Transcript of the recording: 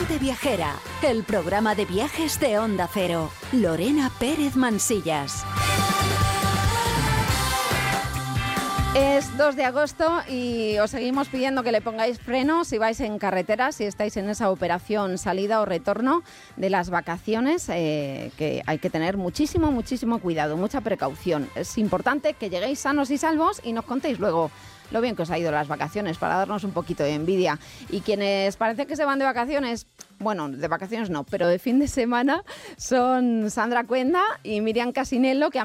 Mente Viajera, el programa de viajes de Onda Cero. Lorena Pérez Mansillas. Es 2 de agosto y os seguimos pidiendo que le pongáis freno si vais en carretera, si estáis en esa operación salida o retorno de las vacaciones, que hay que tener muchísimo cuidado, mucha precaución. Es importante que lleguéis sanos y salvos y nos contéis luego lo bien que os ha ido las vacaciones, para darnos un poquito de envidia. Y quienes parece que se van de vacaciones, bueno, de vacaciones no, pero de fin de semana, son Sandra Cuenda y Miriam Casinello, que